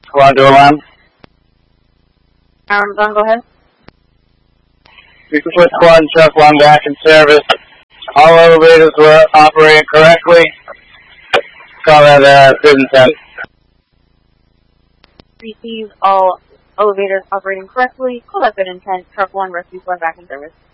Squad to alarm. Go ahead. We can put Squad and Truck 1 back in service. All elevators were operating correctly. Call that good intent. Receive all elevators operating correctly. Call that good intent. Truck 1 rescue squad back in service.